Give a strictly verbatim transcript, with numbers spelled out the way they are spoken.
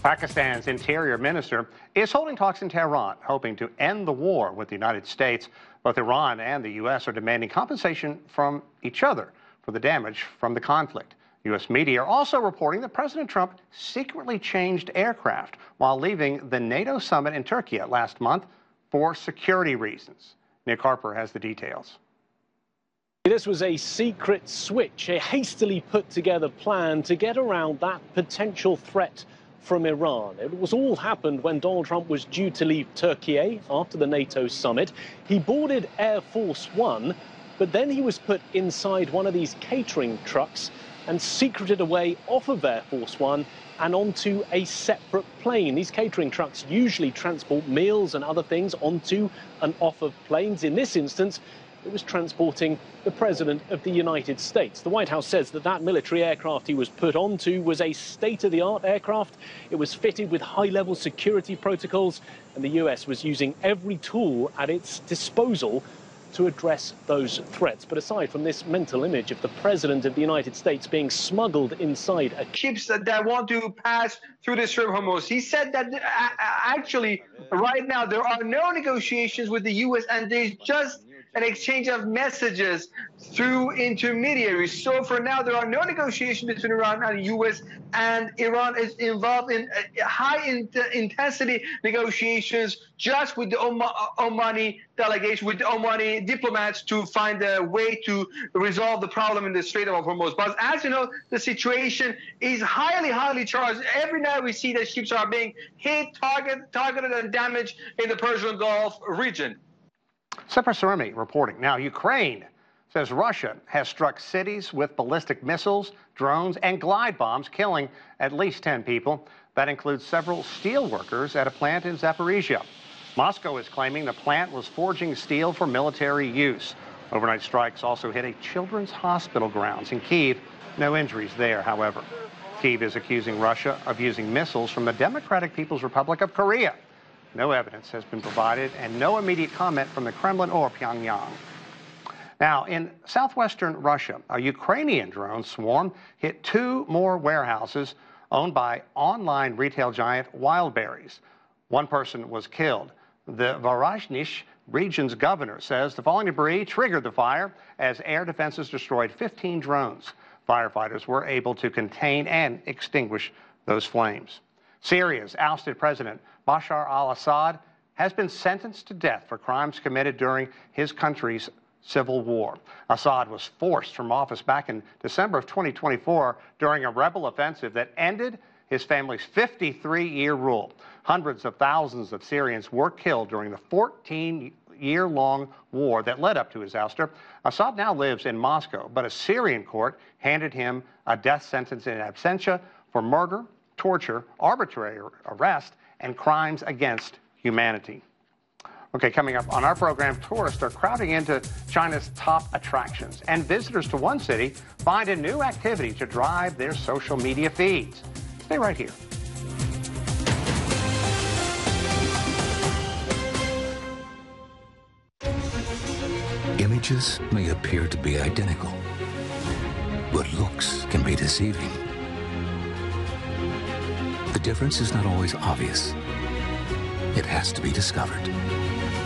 Pakistan's interior minister is holding talks in Tehran, hoping to end the war with the United States. Both Iran and the U S are demanding compensation from each other for the damage from the conflict. U S media are also reporting that President Trump secretly changed aircraft while leaving the NATO summit in Turkey last month for security reasons. Nick Harper has the details. This was a secret switch, a hastily put together plan to get around that potential threat from Iran. It was all happened when Donald Trump was due to leave Turkey after the NATO summit. He boarded Air Force One, but then he was put inside one of these catering trucks and secreted away off of Air Force One and onto a separate plane. These catering trucks usually transport meals and other things onto and off of planes. In this instance, it was transporting the President of the United States. The White House says that that military aircraft he was put onto was a state-of-the-art aircraft. It was fitted with high-level security protocols, and the U S was using every tool at its disposal to address those threats. But aside from this mental image of the President of the United States being smuggled inside a ships that, that want to pass through the Strait of Hormuz, he said that uh, actually right now there are no negotiations with the U S and there's just an exchange of messages through intermediaries. So for now, there are no negotiations between Iran and the U S, and Iran is involved in high in intensity negotiations just with the Oma Omani delegation, with the Omani diplomats to find a way to resolve the problem in the Strait of Hormuz. But as you know, the situation is highly, highly charged. Every night we see that ships are being hit, target, targeted, and damaged in the Persian Gulf region. Separ Saremi reporting. Now, Ukraine says Russia has struck cities with ballistic missiles, drones, and glide bombs, killing at least ten people. That includes several steel workers at a plant in Zaporizhia. Moscow is claiming the plant was forging steel for military use. Overnight strikes also hit a children's hospital grounds in Kyiv. No injuries there, however. Kyiv is accusing Russia of using missiles from the Democratic People's Republic of Korea. No evidence has been provided and no immediate comment from the Kremlin or Pyongyang. Now, in southwestern Russia, a Ukrainian drone swarm hit two more warehouses owned by online retail giant Wildberries. One person was killed. The Voronezh region's governor says the falling debris triggered the fire as air defenses destroyed fifteen drones. Firefighters were able to contain and extinguish those flames. Syria's ousted President Bashar al-Assad has been sentenced to death for crimes committed during his country's civil war. Assad was forced from office back in December of twenty twenty-four during a rebel offensive that ended his family's fifty-three-year rule. Hundreds of thousands of Syrians were killed during the fourteen-year-long war that led up to his ouster. Assad now lives in Moscow, but a Syrian court handed him a death sentence in absentia for murder, torture, arbitrary arrest, and crimes against humanity. Okay, coming up on our program, tourists are crowding into China's top attractions, and visitors to one city find a new activity to drive their social media feeds. Stay right here. Images may appear to be identical, but looks can be deceiving. The difference is not always obvious. It has to be discovered.